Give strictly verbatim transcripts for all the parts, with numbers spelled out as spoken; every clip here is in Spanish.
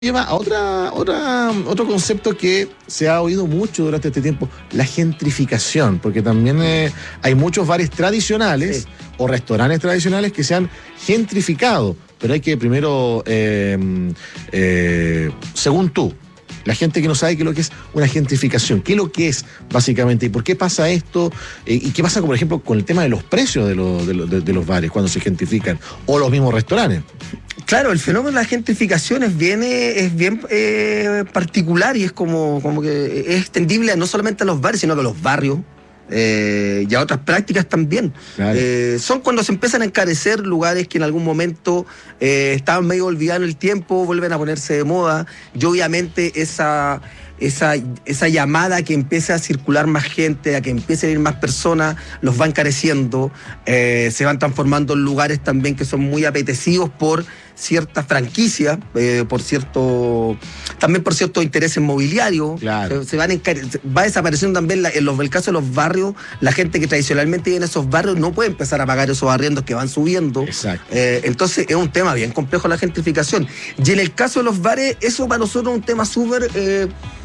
lleva a otra, otra, otro concepto que se ha oído mucho durante este tiempo, la gentrificación, porque también eh, hay muchos bares tradicionales sí. o restaurantes tradicionales que se han gentrificado, pero hay que primero, eh, eh, según tú, la gente que no sabe qué es lo que es una gentrificación, qué es lo que es básicamente y por qué pasa esto, eh, y qué pasa, por ejemplo, con el tema de los precios de, lo, de, lo, de, de los bares cuando se gentrifican, o los mismos restaurantes. Claro, el fenómeno de la gentrificación es bien, es bien eh, particular y es como, como que es extendible no solamente a los bares, sino que a los barrios eh, y a otras prácticas también. Claro. Eh, son cuando se empiezan a encarecer lugares que en algún momento eh, estaban medio olvidados en el tiempo, vuelven a ponerse de moda y obviamente esa... Esa, esa llamada a que empiece a circular más gente, a que empiecen a ir más personas, los va encareciendo, eh, se van transformando en lugares también que son muy apetecidos por ciertas franquicias, eh, por cierto, también por ciertos intereses mobiliarios. Claro. Se, se van encare- va desapareciendo también, la, en los, el caso de los barrios, la gente que tradicionalmente vive en esos barrios no puede empezar a pagar esos arriendos que van subiendo. Exacto. Eh, entonces es un tema bien complejo la gentrificación. Y en el caso de los bares, eso para nosotros es un tema súper... Eh,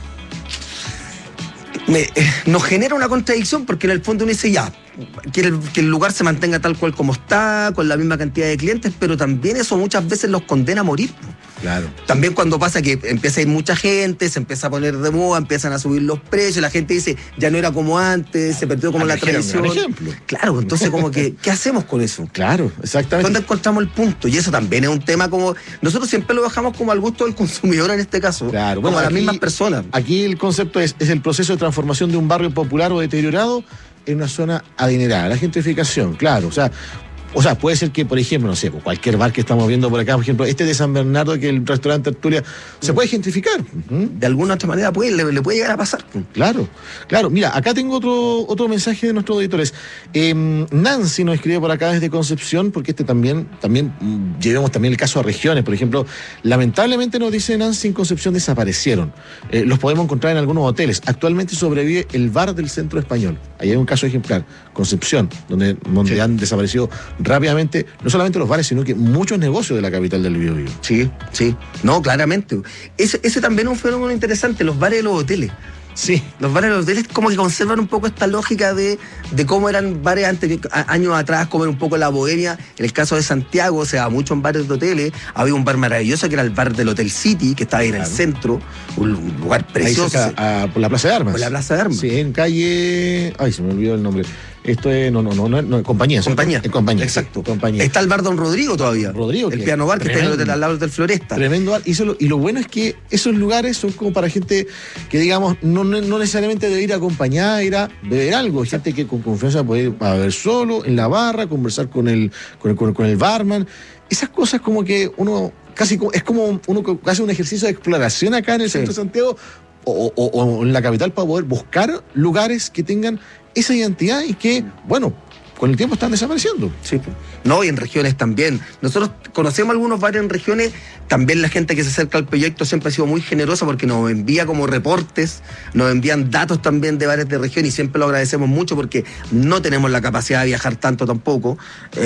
Me, eh, nos genera una contradicción porque en el fondo uno dice ya, que el, que el lugar se mantenga tal cual como está, con la misma cantidad de clientes, pero también eso muchas veces los condena a morir. Claro. También cuando pasa que empieza a ir mucha gente, se empieza a poner de moda, empiezan a subir los precios, la gente dice, ya no era como antes, se perdió como la tradición. Por ejemplo. Claro, entonces como que, ¿qué hacemos con eso? Claro, exactamente. ¿Dónde encontramos el punto? Y eso también es un tema como, nosotros siempre lo dejamos como al gusto del consumidor en este caso, claro, bueno, como a las mismas personas. Aquí el concepto es, es el proceso de transformación de un barrio popular o deteriorado en una zona adinerada, la gentrificación, claro, o sea, o sea, puede ser que, por ejemplo, no sé, cualquier bar que estamos viendo por acá, por ejemplo, este de San Bernardo, que es el restaurante Tertulia, se puede gentrificar. Uh-huh. De alguna otra manera puede, le, le puede llegar a pasar. Claro, claro. Mira, acá tengo otro, otro mensaje de nuestros auditores. Eh, Nancy nos escribe por acá desde Concepción, porque este también, también mm, llevemos también el caso a regiones. Por ejemplo, lamentablemente nos dice Nancy, en Concepción desaparecieron. Eh, los podemos encontrar en algunos hoteles. Actualmente sobrevive el bar del Centro Español. Ahí hay un caso ejemplar, Concepción, donde, donde sí. han desaparecido rápidamente, no solamente los bares, sino que muchos negocios de la capital del Biobío. Sí, sí. No, claramente. Ese, ese también es un fenómeno interesante, los bares y los hoteles. Sí. Los bares y los hoteles como que conservan un poco esta lógica de, de cómo eran bares antes, años atrás, como era un poco la bohemia. En el caso de Santiago, o sea, muchos bares de hoteles. Había un bar maravilloso que era el bar del Hotel City, que estaba ahí claro. en el centro. Un lugar precioso. Ahí cerca, a, por la Plaza de Armas. Por la Plaza de Armas. Sí, en calle... Ay, se me olvidó el nombre. Esto es, no, no, no, no, no compañía. Compañía. En compañía. Exacto. Compañía. Está el bar Don Rodrigo todavía. Rodrigo. El piano bar que tremendo. Está al lado del Floresta. Tremendo bar. Y, solo, y lo bueno es que esos lugares son como para gente que, digamos, no, no, no necesariamente debe ir acompañada, ir a beber algo. Gente que con confianza puede ir a beber solo, en la barra, conversar con el, con el, con el, con el barman. Esas cosas como que uno, casi es como uno que hace un ejercicio de exploración acá en el sí. centro de Santiago o, o, o en la capital para poder buscar lugares que tengan esa identidad y que, bueno, con el tiempo están desapareciendo. Sí, no, y en regiones también. Nosotros conocemos algunos bares en regiones, también la gente que se acerca al proyecto siempre ha sido muy generosa porque nos envía como reportes, nos envían datos también de bares de región y siempre lo agradecemos mucho porque no tenemos la capacidad de viajar tanto tampoco.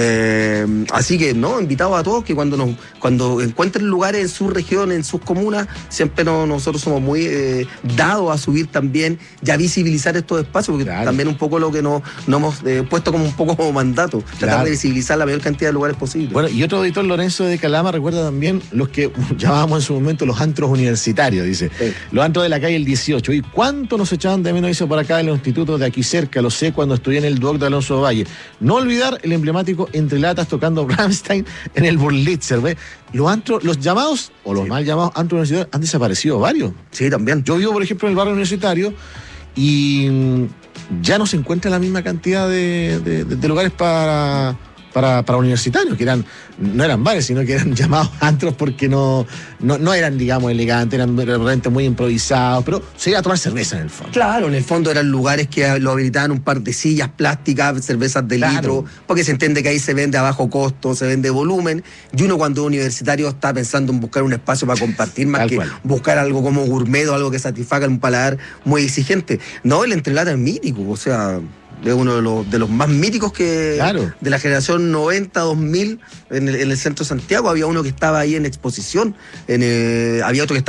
Eh, así que, no, invitados a todos que cuando nos, cuando encuentren lugares en sus regiones, en sus comunas, siempre no, nosotros somos muy eh, dados a subir también y a visibilizar estos espacios, porque claro. también un poco lo que nos, nos hemos eh, puesto como un poco como mandato, tratar claro. de visibilizar la mayor cantidad de lugares posibles. Bueno, y otro auditor, Lorenzo de Calama, recuerda también los que llamábamos en su momento los antros universitarios, dice. Sí. Los antros de la calle el dieciocho. ¿Y cuánto nos echaban de menos, dice por acá, en los institutos de aquí cerca? Lo sé cuando estudié en el Duoc de Alonso Valle. No olvidar el emblemático Entre Latas tocando Rammstein en el Burlitzer, ¿ve? Los antros, los llamados, o los sí. mal llamados antros universitarios, han desaparecido varios. Sí, también. Yo vivo, por ejemplo, en el barrio universitario y ya no se encuentra la misma cantidad de, de, de, de lugares para, para, para universitarios, que eran, no eran bares, sino que eran llamados antros porque no, no, no eran, digamos, elegantes, eran realmente muy improvisados, pero se iba a tomar cerveza en el fondo. Claro, en el fondo eran lugares que lo habilitaban un par de sillas plásticas, cervezas de claro. litro, porque se entiende que ahí se vende a bajo costo, se vende volumen, y uno cuando es universitario está pensando en buscar un espacio para compartir más que cual. buscar algo como gourmet o algo que satisfaga un paladar muy exigente. No, el entrelata es mítico, o sea... es uno de los, de los más míticos que claro. de la generación noventa, dos mil, en el, en el centro de Santiago. Había uno que estaba ahí en exposición, en, eh, había otro que estaba